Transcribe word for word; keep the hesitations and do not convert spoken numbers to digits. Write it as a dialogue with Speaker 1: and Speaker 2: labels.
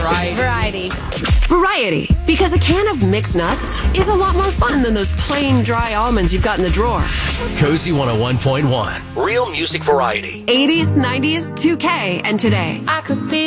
Speaker 1: Variety.
Speaker 2: Variety.
Speaker 3: Variety, because a can of mixed nuts is a lot more fun than those plain dry almonds you've got in the drawer.
Speaker 4: Cozy one oh one point one. Real music variety.
Speaker 3: eighties, nineties, two K, and today.
Speaker 2: I could be